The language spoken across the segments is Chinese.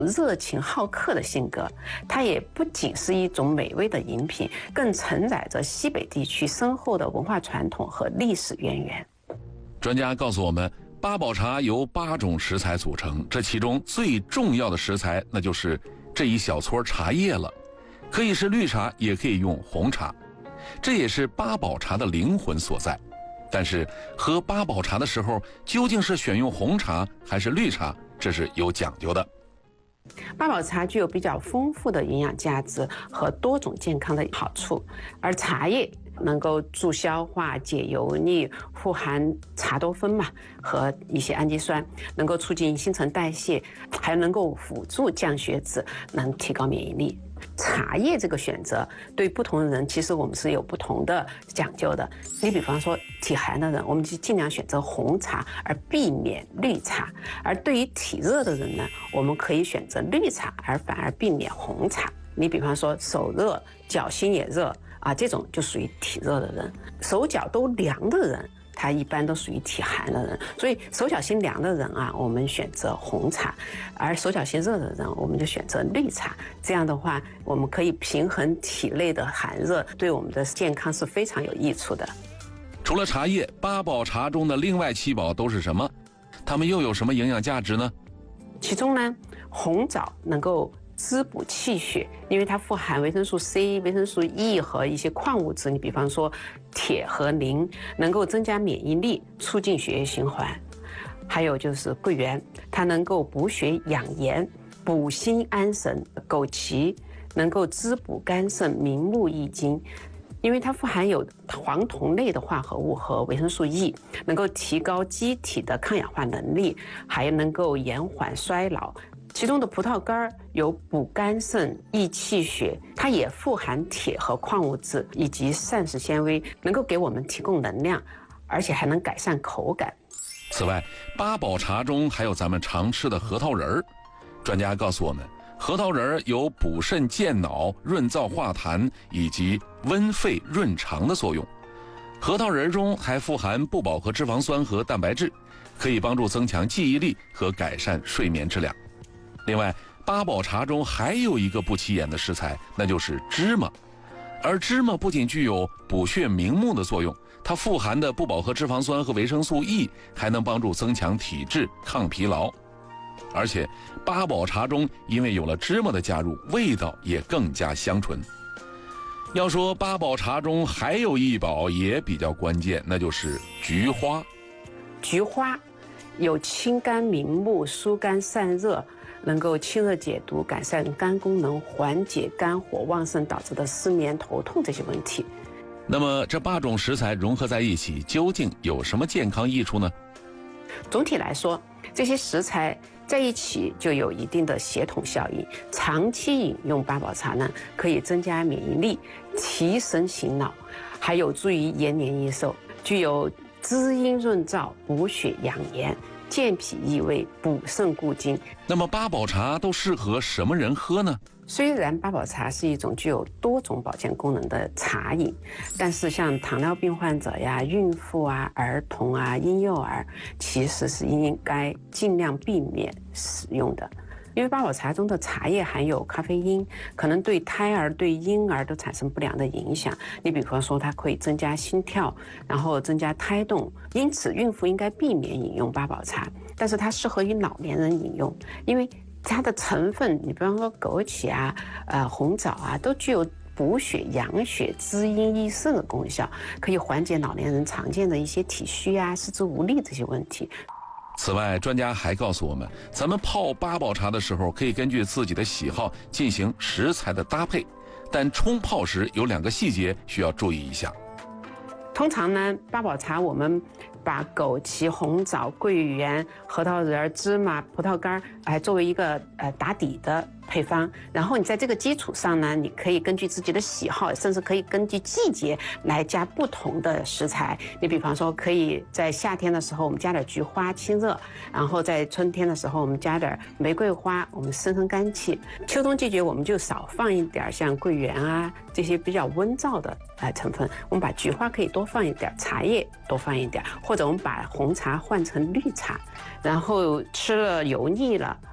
热情好客的性格，它也不仅是一种美味的饮品，更承载着西北地区深厚的文化传统和历史渊源。 专家告诉我们，八宝茶由8种食材组成，这其中最重要的食材那就是这一小撮茶叶了，可以是绿茶，也可以用红茶，这也是八宝茶的灵魂所在。但是喝八宝茶的时候，究竟是选用红茶还是绿茶，这是有讲究的。 八宝茶具有比较丰富的营养价值和多种健康的好处，而茶叶能够助消化、解油腻，富含茶多酚和一些氨基酸，能够促进新陈代谢，还能够辅助降血脂，能提高免疫力。茶叶这个选择对不同的人，其实我们是有不同的讲究的。你比方说体寒的人，我们就尽量选择红茶，而避免绿茶；而对于体热的人呢，我们可以选择绿茶，反而避免红茶。你比方说手热、脚心也热这种就属于体热的人；手脚都凉的人，他一般都属于体寒的人，所以手脚心凉的人我们选择红茶，而手脚心热的人，我们就选择绿茶。这样的话，我们可以平衡体内的寒热，对我们的健康是非常有益处的。 除了茶叶，八宝茶中的另外7宝都是什么？它们又有什么营养价值呢？ 其中呢，红枣能够滋补气血，因为它富含维生素 C、维生素 E 和一些矿物质，你比方说铁和磷，能够增加免疫力，促进血液循环。还有就是桂圆，它能够补血养颜、补心安神；枸杞能够滋补肝肾、明目益精，因为它富含有黄酮类的化合物和维生素 E， 能够提高机体的抗氧化能力，还能够延缓衰老。其中的葡萄干有补肝肾、益气血，它也富含铁和矿物质以及膳食纤维，能够给我们提供能量，而且还能改善口感。 此外，八宝茶中还有咱们常吃的核桃仁儿。专家告诉我们，核桃仁儿有补肾健脑、润燥化痰以及温肺润肠的作用。核桃仁儿中还富含不饱和脂肪酸和蛋白质，可以帮助增强记忆力和改善睡眠质量。另外，八宝茶中还有一个不起眼的食材，那就是芝麻。而芝麻不仅具有补血明目的作用，它富含的不饱和脂肪酸和维生素 E 还能帮助增强体质、抗疲劳。而且八宝茶中因为有了芝麻的加入，味道也更加香醇。要说八宝茶中还有一宝也比较关键，那就是菊花。 菊花有清肝明目、疏肝散热，能够清热解毒，改善肝功能，缓解肝火旺盛导致的失眠、头痛这些问题。 那么这8种食材融合在一起，究竟有什么健康益处呢？ 总体来说，这些食材在一起就有一定的协同效应。长期饮用八宝茶呢，可以增加免疫力，提神醒脑，还有助于延年益寿，具有滋阴润燥、补血养颜、健脾益胃、补肾固精。 那么八宝茶都适合什么人喝呢？ 虽然八宝茶是一种具有多种保健功能的茶饮，但是像糖尿病患者呀、孕妇儿童婴幼儿，其实是应该尽量避免使用的。因为八宝茶中的茶叶含有咖啡因，可能对胎儿、对婴儿都产生不良的影响。你比方说，它可以增加心跳，然后增加胎动，因此孕妇应该避免饮用八宝茶。但是它适合于老年人饮用，因为它的成分，你比方说枸杞红枣都具有补血、养血、滋阴益肾的功效，可以缓解老年人常见的一些体虚四肢无力这些问题。 此外，专家还告诉我们，咱们泡八宝茶的时候，可以根据自己的喜好进行食材的搭配，但冲泡时有2个细节需要注意一下。 通常呢，八宝茶我们把枸杞、红枣、桂圆、核桃仁、芝麻、葡萄干作为一个打底的配方，然后你在这个基础上呢，你可以根据自己的喜好，甚至可以根据季节来加不同的食材。你比方说，可以在夏天的时候我们加点菊花清热，然后在春天的时候我们加点玫瑰花，我们生肝气。秋冬季节我们就少放一点像桂圆这些比较温燥的成分，我们把菊花可以多放一点，茶叶多放一点，或者我们把红茶换成绿茶，然后吃了油腻了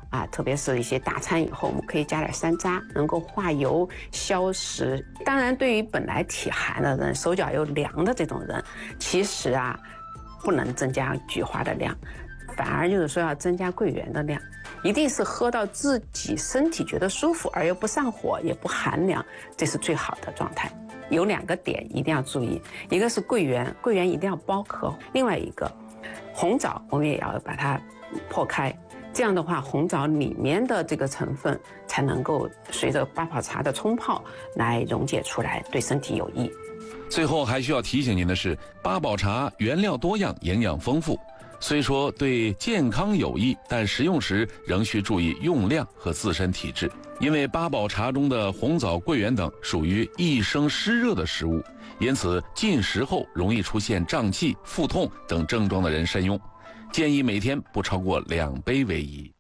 特别是一些大餐以后，我们可以加点山楂，能够化油消食。当然，对于本来体寒的人，手脚又凉的这种人，其实不能增加菊花的量，反而就是说要增加桂圆的量。一定是喝到自己身体觉得舒服，而又不上火也不寒凉，这是最好的状态。有2个点一定要注意，一个是桂圆，桂圆一定要剥壳；另外一个红枣，我们也要把它破开。这样的话，红枣里面的这个成分才能够随着八宝茶的冲泡来溶解出来，对身体有益。 最后还需要提醒您的是，八宝茶原料多样，营养丰富。虽说对健康有益，但食用时仍需注意用量和自身体质。因为八宝茶中的红枣、桂圆等属于易生湿热的食物，因此进食后容易出现胀气、腹痛等症状的人慎用。建议每天不超过2杯为宜。